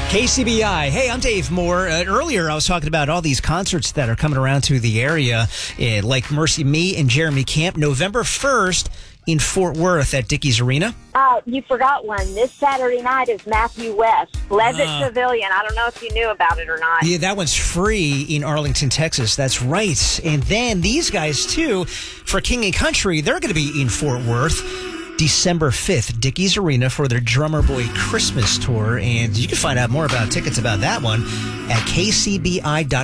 KCBI. Hey, I'm Dave Moore. Earlier, I was talking about all these concerts that are coming around to the area, like Mercy Me and Jeremy Camp, November 1st in Fort Worth at Dickies Arena. You forgot one. This Saturday night is Matthew West, Levitt Pavilion. I don't know if you knew about it or not. Yeah, that one's free in Arlington, Texas. That's right. And then these guys, too, for King and Country, they're going to be in Fort Worth December 5th, Dickies Arena for their Drummer Boy Christmas Tour. And you can find out more about tickets about that one at kcbi.org/tickets.